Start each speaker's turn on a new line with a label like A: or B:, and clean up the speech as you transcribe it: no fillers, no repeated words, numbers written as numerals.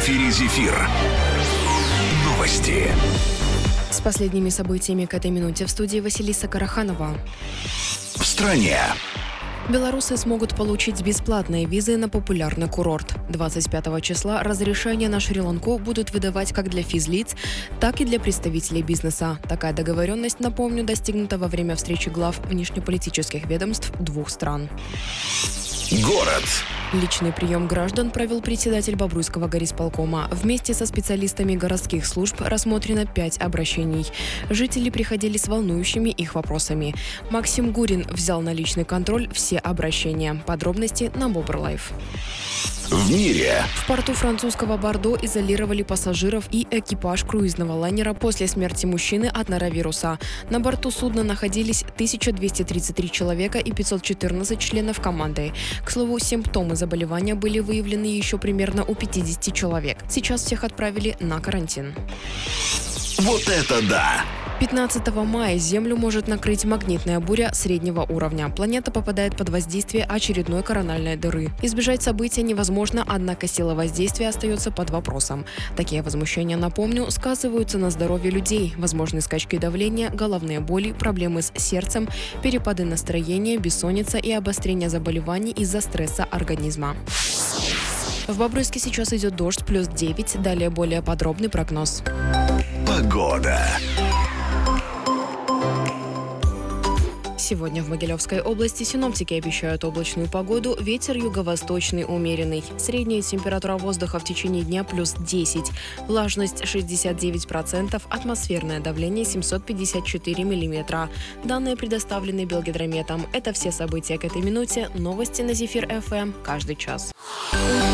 A: эфире «Зефир». Новости.
B: С последними событиями к этой минуте в студии Василиса Караханова.
A: В стране.
B: Белорусы смогут получить бесплатные визы на популярный курорт. 25 числа разрешения на Шри-Ланку будут выдавать как для физлиц, так и для представителей бизнеса. Такая договоренность, напомню, достигнута во время встречи глав внешнеполитических ведомств двух стран.
A: Город.
B: Личный прием граждан провел председатель Бобруйского горисполкома. Вместе со специалистами городских служб рассмотрено 5 обращений. Жители приходили с волнующими их вопросами. Максим Гурин взял на личный контроль все обращения. Подробности на Бобр-Лайф.
A: В мире.
B: В порту французского Бордо изолировали пассажиров и экипаж круизного лайнера после смерти мужчины от норовируса. На борту судна находились 1233 человека и 514 членов команды. К слову, симптомы заболевания были выявлены еще примерно у 50 человек. Сейчас всех отправили на карантин.
A: Вот это да!
B: 15 мая Землю может накрыть магнитная буря среднего уровня. Планета попадает под воздействие очередной корональной дыры. Избежать события невозможно, однако сила воздействия остается под вопросом. Такие возмущения, напомню, сказываются на здоровье людей. Возможны скачки давления, головные боли, проблемы с сердцем, перепады настроения, бессонница и обострение заболеваний из-за стресса организма. В Бобруйске сейчас идет дождь, плюс 9. Далее более подробный прогноз.
A: Погода.
B: Сегодня в Могилевской области синоптики обещают облачную погоду, ветер юго-восточный умеренный. Средняя температура воздуха в течение дня плюс 10, влажность 69%, атмосферное давление 754 миллиметра. Данные предоставлены Белгидрометом. Это все события к этой минуте. Новости на Зефир ФМ каждый час.